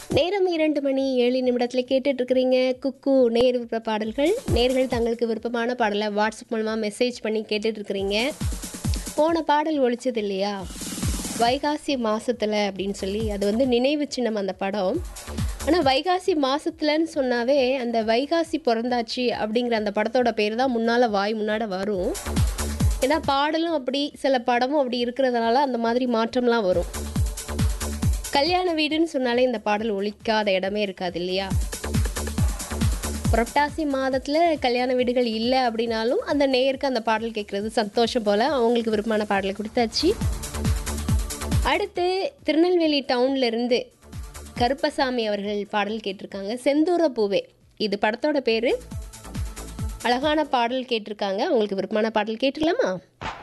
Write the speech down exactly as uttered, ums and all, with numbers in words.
நேரம் இரண்டு மணி ஏழு நிமிடத்தில் கேட்டுட்டு இருக்கிறீங்க குக்கு நேர் விருப்ப பாடல்கள். நேர்கள் தங்களுக்கு விருப்பமான பாடலை வாட்ஸ்அப் மூலமாக மெசேஜ் பண்ணி கேட்டுட்டு இருக்கிறீங்க. போன பாடல் ஒழிச்சது இல்லையா, வைகாசி மாசத்துல அப்படின்னு சொல்லி, அது வந்து நினைவு சின்னம் அந்த படம். ஆனால் வைகாசி மாசத்துலன்னு சொன்னாவே அந்த வைகாசி பிறந்தாச்சு அப்படிங்கிற அந்த படத்தோட பேர் தான் முன்னால் வாய் முன்னாடி வரும். ஏன்னா பாடலும் அப்படி, சில படமும் அப்படி இருக்கிறதுனால அந்த மாதிரி மாற்றம்லாம் வரும். கல்யாண வீடுன்னு சொன்னாலே இந்த பாடல் ஒழிக்காத இடமே இருக்காது இல்லையா. புரட்டாசி மாதத்தில் கல்யாண வீடுகள் இல்லை அப்படின்னாலும் அந்த நேருக்கு அந்த பாடல் கேட்குறது சந்தோஷம் போல் அவங்களுக்கு விருப்பமான பாடலை கொடுத்தாச்சு. அடுத்து திருநெல்வேலி டவுன்ல இருந்து கருப்பசாமி அவர்கள் பாடல் கேட்டிருக்காங்க, செந்தூர பூவே. இது படத்தோட பேர். அழகான பாடல் கேட்டிருக்காங்க. அவங்களுக்கு விருப்பமான பாடல் கேட்டுடலாமா?